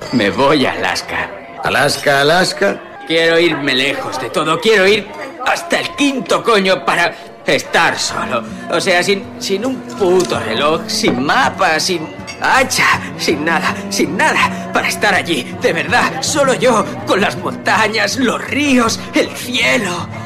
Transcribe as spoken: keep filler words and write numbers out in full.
Me voy a Alaska. ¿Alaska, Alaska? Quiero irme lejos de todo. Quiero ir hasta el quinto coño para estar solo. O sea, sin, sin un puto reloj, sin mapa, sin hacha, sin nada, sin nada. Para estar allí, de verdad, solo yo, con las montañas, los ríos, el cielo.